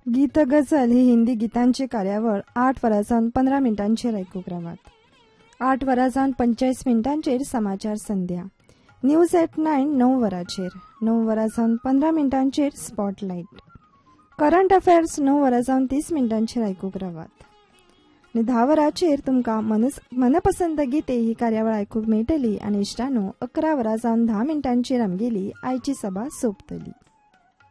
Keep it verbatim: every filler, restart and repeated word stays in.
गीत गझल ही हिंदी गितांची कार्यावळ आठ वरांसावन पंदरा मिनटांचेर आयकूंक रावात. आठ वरांसावन पंचेचाळीस मिनटांचेर समाचार संध्या. न्यूज एट नायन णव वरांचेर. णव वरांसावन पंदरा मिनटांचेर स्पॉटलायट. करंट अफेअर्स णव वरांसावन तीस मिनटांचेर आयकूंक रावात. आनी धा वरांचेर तुमकां मनस मनपसंद गिते ही कार्यावळ आयकूंक मेळटली. आनी इश्टानो अकरा वरांसावन धा मिनटांचेर आमगेली आयची सभा सोंपतली.